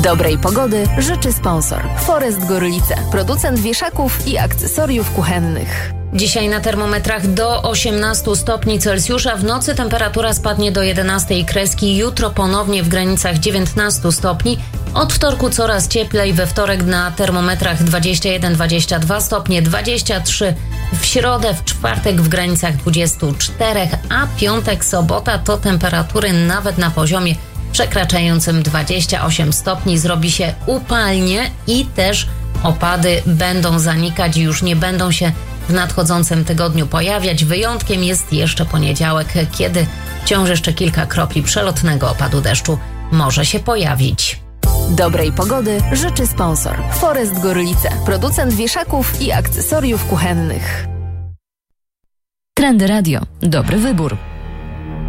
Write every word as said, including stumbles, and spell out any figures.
Dobrej pogody życzy sponsor Forest Gorlice, producent wieszaków i akcesoriów kuchennych. Dzisiaj na termometrach do osiemnastu stopni Celsjusza, w nocy temperatura spadnie do jedenastej kreski, jutro ponownie w granicach dziewiętnastu stopni. Od wtorku coraz cieplej, we wtorek na termometrach dwadzieścia jeden dwadzieścia dwa stopnie, dwadzieścia trzy w środę, w czwartek w granicach dwudziestu czterech, a piątek, sobota to temperatury nawet na poziomie przekraczającym dwadzieścia osiem stopni. Zrobi się upalnie i też opady będą zanikać i już nie będą się w nadchodzącym tygodniu pojawiać. Wyjątkiem jest jeszcze poniedziałek, kiedy wciąż jeszcze kilka kropli przelotnego opadu deszczu może się pojawić. Dobrej pogody życzy sponsor Forest Gorlice, producent wieszaków i akcesoriów kuchennych. Trendy Radio. Dobry wybór.